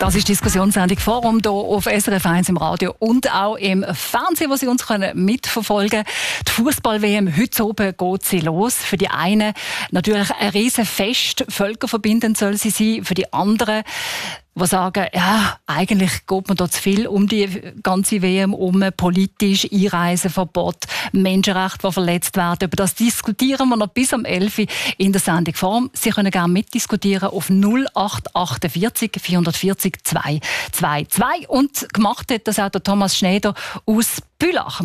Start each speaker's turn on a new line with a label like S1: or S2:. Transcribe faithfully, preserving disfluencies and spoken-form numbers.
S1: Das ist die Diskussionssendung Forum hier auf S R F eins im Radio und auch im Fernsehen, wo Sie uns können mitverfolgen können. Die Fußball-W M heute oben geht sie los. Für die einen natürlich ein Riesenfest, völkerverbindend soll sie sein. Für die anderen, die sagen, ja, eigentlich geht man da zu viel um die ganze W M um, politisch, Einreiseverbot, Menschenrechte, die verletzt werden. Über das diskutieren wir noch bis um elf Uhr in der Sendung Forum. Sie können gerne mitdiskutieren auf null acht achtundvierzig vierhundertvierzig zweihundertzweiundzwanzig. Und gemacht hat das auch der Thomas Schneider aus Bülach.